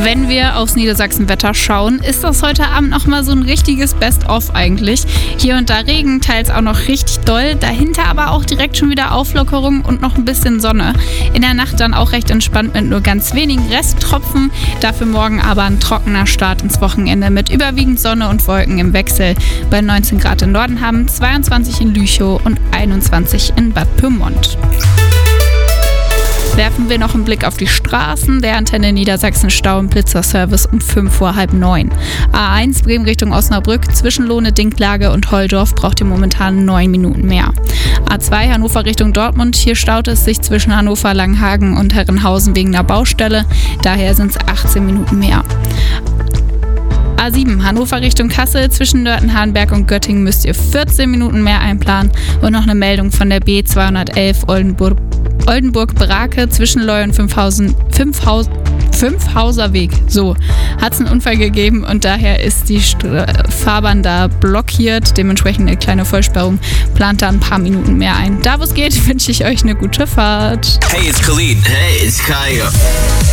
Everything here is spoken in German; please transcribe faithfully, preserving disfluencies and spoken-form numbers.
Wenn wir aufs Niedersachsen-Wetter schauen, ist das heute Abend nochmal so ein richtiges Best-of eigentlich. Hier und da Regen, teils auch noch richtig doll, dahinter aber auch direkt schon wieder Auflockerung und noch ein bisschen Sonne. In der Nacht dann auch recht entspannt mit nur ganz wenigen Resttropfen, dafür morgen aber ein trockener Start ins Wochenende mit überwiegend Sonne und Wolken im Wechsel. Bei neunzehn Grad in Nordenham, zweiundzwanzig in Lüchow und einundzwanzig in Bad Pyrmont. Werfen wir noch einen Blick auf die Straßen. Der Antenne Niedersachsen Stau- und Blitzerservice um fünf vor halb neun. A eins Bremen Richtung Osnabrück zwischen Lohne, Dinklage und Holdorf braucht ihr momentan neun Minuten mehr. A zwei Hannover Richtung Dortmund. Hier staut es sich zwischen Hannover, Langenhagen und Herrenhausen wegen einer Baustelle. Daher sind es achtzehn Minuten mehr. A sieben Hannover Richtung Kassel zwischen Nörten-Hardenberg und Göttingen müsst ihr vierzehn Minuten mehr einplanen. Und noch eine Meldung von der B zweihundertelf Oldenburg Oldenburg-Brake zwischen Leu und Fünfhausen, Fünfhaus, Fünfhauser Weg. So, hat es einen Unfall gegeben und daher ist die Stra- Fahrbahn da blockiert. Dementsprechend eine kleine Vollsperrung. Plant da ein paar Minuten mehr ein. Da wo es geht, wünsche ich euch eine gute Fahrt. Hey, it's Khalid. Hey, it's Kaya.